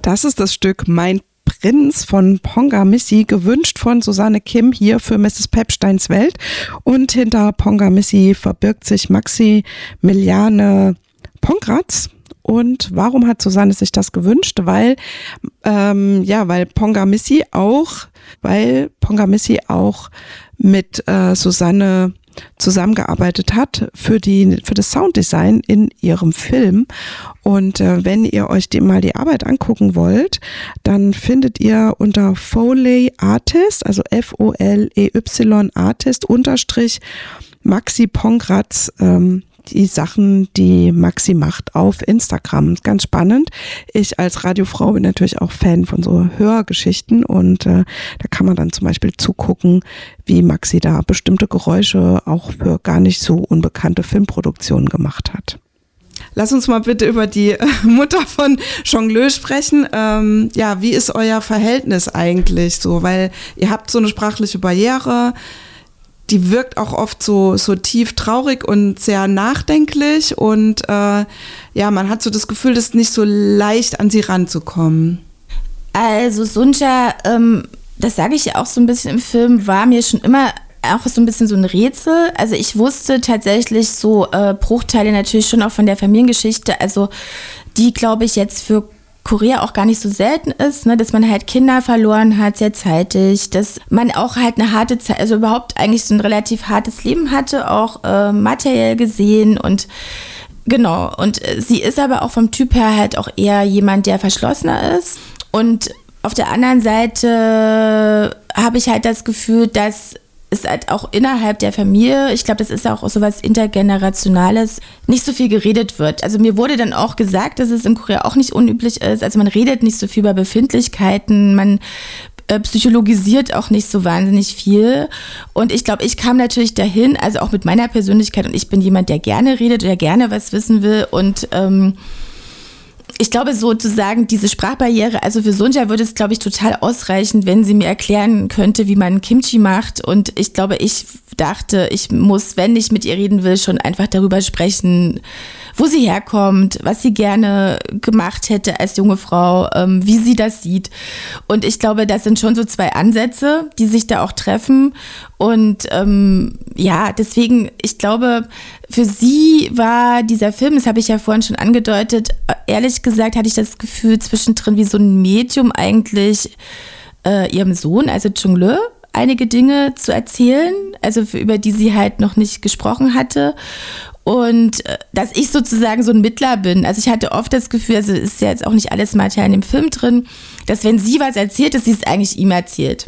Das ist das Stück Mein Prinz von Ponga Missy, gewünscht von Susanne Kim hier für Mrs. Pepsteins Welt. Und hinter Ponga Missy verbirgt sich Maximiliane Pongratz. Und warum hat Susanne sich das gewünscht? Weil Ponga Missy auch mit Susanne zusammengearbeitet hat für das Sounddesign in ihrem Film. Und wenn ihr euch mal die Arbeit angucken wollt, dann findet ihr unter Foley Artist, also FOLEY Artist _ Maxi Pongratz die Sachen, die Maxi macht auf Instagram. Ganz spannend. Ich als Radiofrau bin natürlich auch Fan von so Hörgeschichten und da kann man dann zum Beispiel zugucken, wie Maxi da bestimmte Geräusche auch für gar nicht so unbekannte Filmproduktionen gemacht hat. Lass uns mal bitte über die Mutter von Jongleu sprechen. Wie ist euer Verhältnis eigentlich so? Weil ihr habt so eine sprachliche Barriere, die wirkt auch oft so tief traurig und sehr nachdenklich und man hat so das Gefühl, es ist nicht so leicht an sie ranzukommen. Also Sunja, das sage ich ja auch so ein bisschen im Film, war mir schon immer auch so ein bisschen so ein Rätsel. Also ich wusste tatsächlich so Bruchteile natürlich schon auch von der Familiengeschichte, also die, glaube ich, jetzt für Korea auch gar nicht so selten ist, ne, dass man halt Kinder verloren hat, sehr zeitig, dass man auch halt eine harte Zeit, also überhaupt eigentlich so ein relativ hartes Leben hatte, auch materiell gesehen und genau. Und sie ist aber auch vom Typ her halt auch eher jemand, der verschlossener ist. Und auf der anderen Seite habe ich halt das Gefühl, dass es halt auch innerhalb der Familie, ich glaube, das ist auch so was Intergenerationales, nicht so viel geredet wird. Also mir wurde dann auch gesagt, dass es in Korea auch nicht unüblich ist. Also man redet nicht so viel über Befindlichkeiten, man psychologisiert auch nicht so wahnsinnig viel. Und ich glaube, ich kam natürlich dahin, also auch mit meiner Persönlichkeit, und ich bin jemand, der gerne redet oder gerne was wissen will und ich glaube sozusagen diese Sprachbarriere, also für Sunja würde es, glaube ich, total ausreichen, wenn sie mir erklären könnte, wie man Kimchi macht. Und ich glaube, ich dachte, ich muss, wenn ich mit ihr reden will, schon einfach darüber sprechen, wo sie herkommt, was sie gerne gemacht hätte als junge Frau, wie sie das sieht. Und ich glaube, das sind schon so zwei Ansätze, die sich da auch treffen. Und deswegen, ich glaube, für sie war dieser Film, das habe ich ja vorhin schon angedeutet, ehrlich gesagt hatte ich das Gefühl zwischendrin wie so ein Medium eigentlich ihrem Sohn, also Jongleu, einige Dinge zu erzählen, also über die sie halt noch nicht gesprochen hatte. Und dass ich sozusagen so ein Mittler bin. Also ich hatte oft das Gefühl, also ist ja jetzt auch nicht alles Material in dem Film drin, dass wenn sie was erzählt, dass sie es eigentlich ihm erzählt.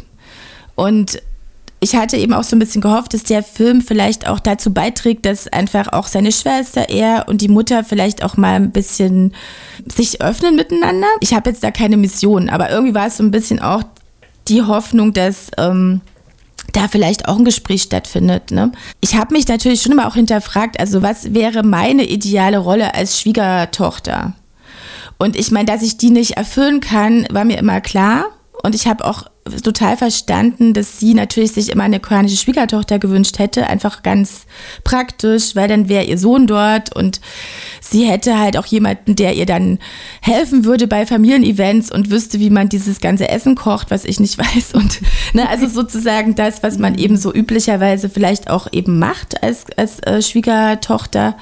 Und ich hatte eben auch so ein bisschen gehofft, dass der Film vielleicht auch dazu beiträgt, dass einfach auch seine Schwester, er und die Mutter vielleicht auch mal ein bisschen sich öffnen miteinander. Ich habe jetzt da keine Mission, aber irgendwie war es so ein bisschen auch die Hoffnung, dass da vielleicht auch ein Gespräch stattfindet. Ne? Ich habe mich natürlich schon immer auch hinterfragt, also was wäre meine ideale Rolle als Schwiegertochter? Und ich meine, dass ich die nicht erfüllen kann, war mir immer klar. Und ich habe auch total verstanden, dass sie natürlich sich immer eine koreanische Schwiegertochter gewünscht hätte, einfach ganz praktisch, weil dann wäre ihr Sohn dort und sie hätte halt auch jemanden, der ihr dann helfen würde bei Familienevents und wüsste, wie man dieses ganze Essen kocht, was ich nicht weiß. Und also sozusagen das, was man eben so üblicherweise vielleicht auch eben macht als Schwiegertochter.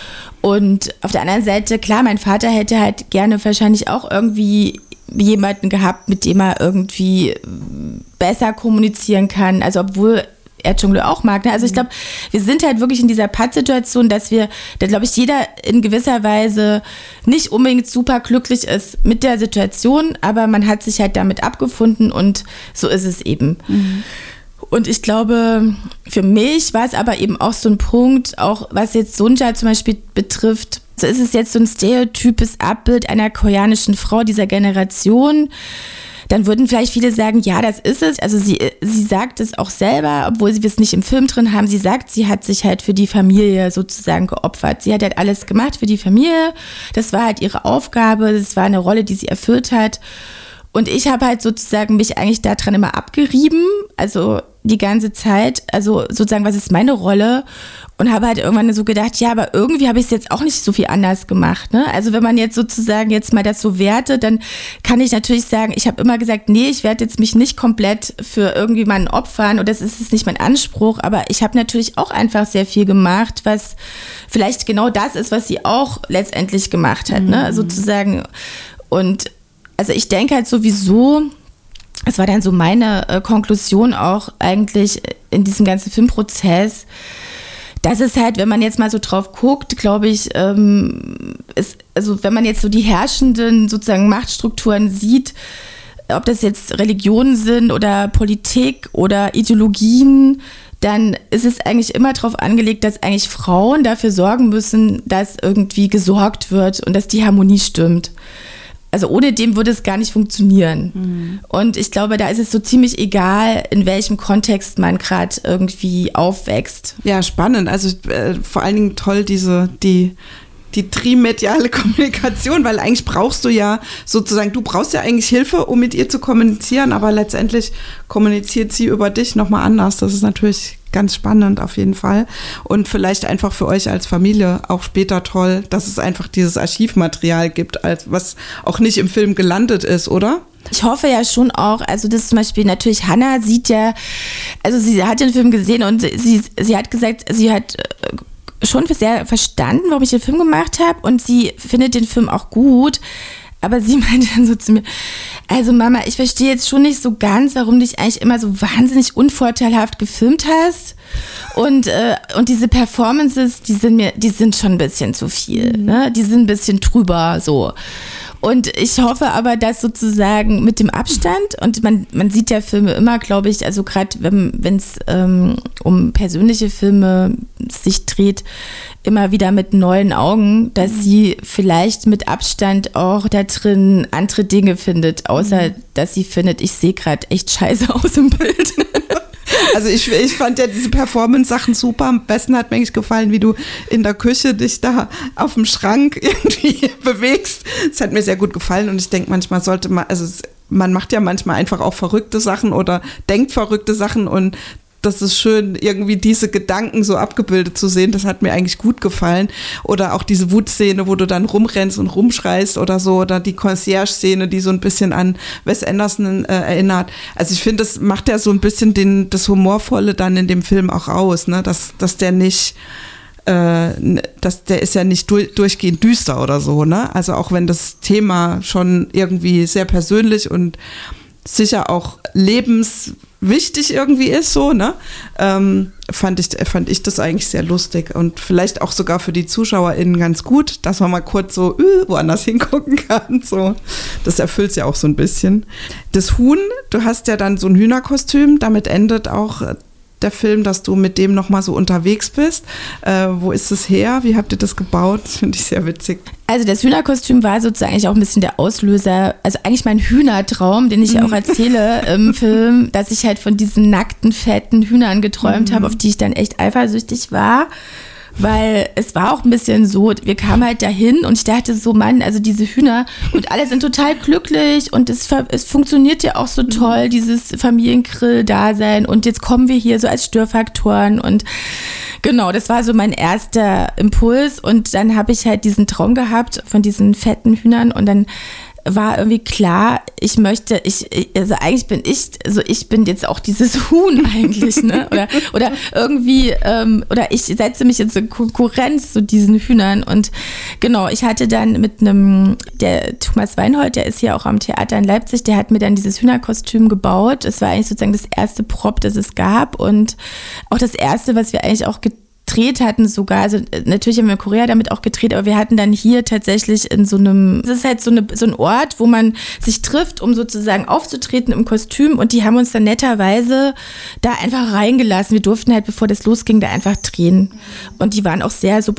Und auf der anderen Seite, klar, mein Vater hätte halt gerne wahrscheinlich auch irgendwie jemanden gehabt, mit dem er irgendwie besser kommunizieren kann, also obwohl er Jongleu auch mag. Ne? Also ich glaube, wir sind halt wirklich in dieser Pattsituation, dass da glaube ich, jeder in gewisser Weise nicht unbedingt super glücklich ist mit der Situation, aber man hat sich halt damit abgefunden und so ist es eben. Mhm. Und ich glaube, für mich war es aber eben auch so ein Punkt, auch was jetzt Sunja zum Beispiel betrifft, so ist es jetzt so ein stereotypes Abbild einer koreanischen Frau dieser Generation. Dann würden vielleicht viele sagen, ja, das ist es. Also sie sagt es auch selber, obwohl wir es nicht im Film drin haben. Sie sagt, sie hat sich halt für die Familie sozusagen geopfert. Sie hat halt alles gemacht für die Familie. Das war halt ihre Aufgabe. Das war eine Rolle, die sie erfüllt hat. Und ich habe halt sozusagen mich eigentlich daran immer abgerieben, also die ganze Zeit, also sozusagen, was ist meine Rolle? Und habe halt irgendwann so gedacht, ja, aber irgendwie habe ich es jetzt auch nicht so viel anders gemacht. Ne? Also wenn man jetzt sozusagen jetzt mal das so wertet, dann kann ich natürlich sagen, ich habe immer gesagt, nee, ich werde jetzt mich nicht komplett für irgendjemanden opfern und das ist nicht mein Anspruch, aber ich habe natürlich auch einfach sehr viel gemacht, was vielleicht genau das ist, was sie auch letztendlich gemacht hat, ne? Sozusagen. Und also ich denke halt sowieso, es war dann so meine Konklusion auch eigentlich in diesem ganzen Filmprozess, dass es halt, wenn man jetzt mal so drauf guckt, glaube ich, also wenn man jetzt so die herrschenden sozusagen Machtstrukturen sieht, ob das jetzt Religionen sind oder Politik oder Ideologien, dann ist es eigentlich immer darauf angelegt, dass eigentlich Frauen dafür sorgen müssen, dass irgendwie gesorgt wird und dass die Harmonie stimmt. Also ohne dem würde es gar nicht funktionieren. Und ich glaube, da ist es so ziemlich egal, in welchem Kontext man gerade irgendwie aufwächst. Ja, spannend. Also vor allen Dingen toll die trimediale Kommunikation, weil eigentlich brauchst du ja sozusagen, du brauchst ja eigentlich Hilfe, um mit ihr zu kommunizieren, aber letztendlich kommuniziert sie über dich nochmal anders. Das ist natürlich ganz spannend auf jeden Fall und vielleicht einfach für euch als Familie auch später toll, dass es einfach dieses Archivmaterial gibt, was auch nicht im Film gelandet ist, oder? Ich hoffe ja schon auch, also das zum Beispiel natürlich, Hannah sieht ja, also sie hat den Film gesehen und sie hat gesagt, sie hat schon sehr verstanden, warum ich den Film gemacht habe und sie findet den Film auch gut, aber sie meinte dann so zu mir, also Mama, ich verstehe jetzt schon nicht so ganz, warum du dich eigentlich immer so wahnsinnig unvorteilhaft gefilmt hast und diese Performances, die sind schon ein bisschen zu viel, ne? Die sind ein bisschen drüber so. Und ich hoffe aber, dass sozusagen mit dem Abstand, und man sieht ja Filme immer, glaube ich, also gerade wenn es um persönliche Filme sich dreht, immer wieder mit neuen Augen, dass sie vielleicht mit Abstand auch da drin andere Dinge findet, außer dass sie findet, ich sehe gerade echt scheiße aus im Bild. Also ich fand ja diese Performance-Sachen super. Am besten hat mir eigentlich gefallen, wie du in der Küche dich da auf dem Schrank irgendwie bewegst. Das hat mir sehr gut gefallen und ich denke, manchmal sollte man, also man macht ja manchmal einfach auch verrückte Sachen oder denkt verrückte Sachen und das ist schön, irgendwie diese Gedanken so abgebildet zu sehen. Das hat mir eigentlich gut gefallen. Oder auch diese Wutszene, wo du dann rumrennst und rumschreist oder so. Oder die Concierge-Szene, die so ein bisschen an Wes Anderson erinnert. Also ich finde, das macht ja so ein bisschen das Humorvolle dann in dem Film auch aus, ne? Dass der nicht, der ist ja nicht durchgehend düster oder so, ne? Also auch wenn das Thema schon irgendwie sehr persönlich und sicher auch lebenswichtig irgendwie ist, so, ne? Fand ich das eigentlich sehr lustig und vielleicht auch sogar für die ZuschauerInnen ganz gut, dass man mal kurz so woanders hingucken kann. So. Das erfüllt es ja auch so ein bisschen. Das Huhn, du hast ja dann so ein Hühnerkostüm, damit endet auch der Film, dass du mit dem nochmal so unterwegs bist. Wo ist es her? Wie habt ihr das gebaut? Das finde ich sehr witzig. Also das Hühnerkostüm war sozusagen eigentlich auch ein bisschen der Auslöser, also eigentlich mein Hühnertraum, den ich ja auch erzähle im Film, dass ich halt von diesen nackten, fetten Hühnern geträumt habe, auf die ich dann echt eifersüchtig war. Weil es war auch ein bisschen so, wir kamen halt dahin und ich dachte so, Mann, also diese Hühner und alle sind total glücklich und es funktioniert ja auch so toll, dieses Familiengrill-Dasein und jetzt kommen wir hier so als Störfaktoren und genau, das war so mein erster Impuls und dann habe ich halt diesen Traum gehabt von diesen fetten Hühnern und dann war irgendwie klar, ich bin jetzt auch dieses Huhn eigentlich, ne? Oder irgendwie, oder ich setze mich jetzt in Konkurrenz zu diesen Hühnern und genau, ich hatte dann der Thomas Weinhold, der ist hier auch am Theater in Leipzig, der hat mir dann dieses Hühnerkostüm gebaut. Es war eigentlich sozusagen das erste Prop, das es gab und auch das erste, was wir eigentlich auch gedreht hatten sogar, also natürlich haben wir in Korea damit auch gedreht, aber wir hatten dann hier tatsächlich in so einem, das ist halt so ein Ort, wo man sich trifft, um sozusagen aufzutreten im Kostüm und die haben uns dann netterweise da einfach reingelassen. Wir durften halt, bevor das losging, da einfach drehen und die waren auch sehr, also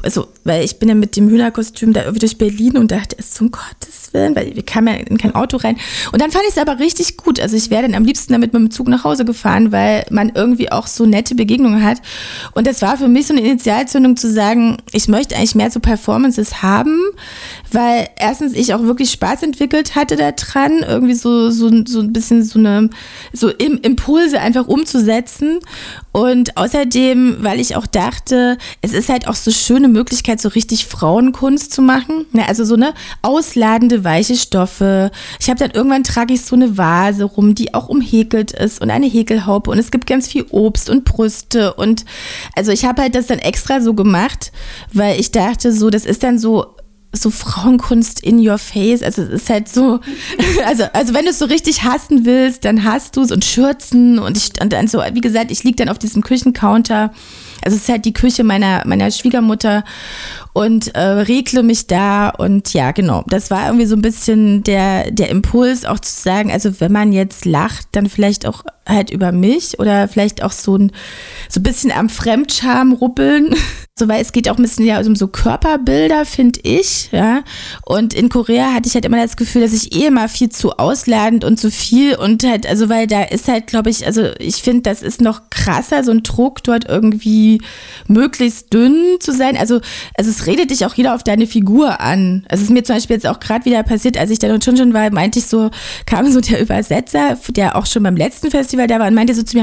weil ich bin ja mit dem Hühnerkostüm da irgendwie durch Berlin und dachte, es zum Gottes Willen, weil wir kamen ja in kein Auto rein. Und dann fand ich es aber richtig gut. Also ich wäre dann am liebsten damit mit dem Zug nach Hause gefahren, weil man irgendwie auch so nette Begegnungen hat. Und das war für mich so eine Initialzündung zu sagen, ich möchte eigentlich mehr so Performances haben, weil erstens ich auch wirklich Spaß entwickelt hatte da dran, irgendwie so ein bisschen so Impulse einfach umzusetzen. Und außerdem, weil ich auch dachte, es ist halt auch so schöne Möglichkeit, so richtig Frauenkunst zu machen. Also so eine ausladende, weiche Stoffe. Ich habe dann irgendwann trage ich so eine Vase rum, die auch umhäkelt ist und eine Häkelhaube und es gibt ganz viel Obst und Brüste und also ich habe halt das dann extra so gemacht, weil ich dachte so, das ist dann so Frauenkunst in your face, also es ist halt so, also wenn du es so richtig hassen willst, dann hast du es und Schürzen und dann so, wie gesagt, ich liege dann auf diesem Küchencounter, also es ist halt die Küche meiner Schwiegermutter und regle mich da und ja, genau, das war irgendwie so ein bisschen der Impuls auch zu sagen, also wenn man jetzt lacht, dann vielleicht auch halt über mich oder vielleicht auch so ein bisschen am Fremdscham ruppeln. So, weil es geht auch ein bisschen ja um so Körperbilder, finde ich, ja. Und in Korea hatte ich halt immer das Gefühl, dass ich immer viel zu ausladend und zu viel und halt, also weil da ist halt, glaube ich, also ich finde, das ist noch krasser, so ein Druck dort irgendwie möglichst dünn zu sein. Also es redet dich auch jeder auf deine Figur an. Also es ist mir zum Beispiel jetzt auch gerade wieder passiert, als ich dann in Chuncheon war, meinte ich so, kam so der Übersetzer, der auch schon beim letzten Festival da war und meinte so zu mir,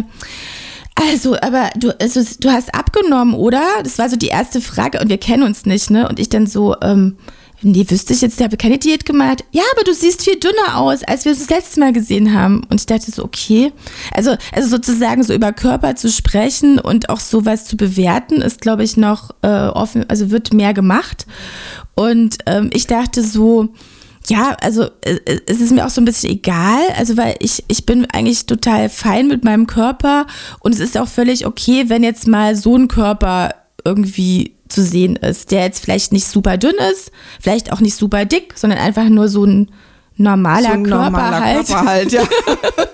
also, aber du hast abgenommen, oder? Das war so die erste Frage und wir kennen uns nicht, ne? Und ich dann so, nee, wüsste ich jetzt, ich habe keine Diät gemacht. Ja, aber du siehst viel dünner aus, als wir es das letzte Mal gesehen haben. Und ich dachte so, okay. Also sozusagen so über Körper zu sprechen und auch sowas zu bewerten, ist, glaube ich, noch offen, also wird mehr gemacht. Und ich dachte so, ja, also es ist mir auch so ein bisschen egal, also weil ich bin eigentlich total fein mit meinem Körper und es ist auch völlig okay, wenn jetzt mal so ein Körper irgendwie zu sehen ist, der jetzt vielleicht nicht super dünn ist, vielleicht auch nicht super dick, sondern einfach nur so ein normaler Körper halt. Ja.